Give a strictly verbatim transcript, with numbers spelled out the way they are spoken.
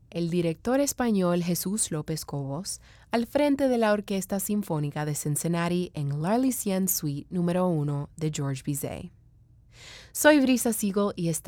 el director español Jesús López Cobos, al frente de la Orquesta Sinfónica de Cincinnati en l'Arlésienne Suite número uno de Georges Bizet. Soy Brisa Siegel y está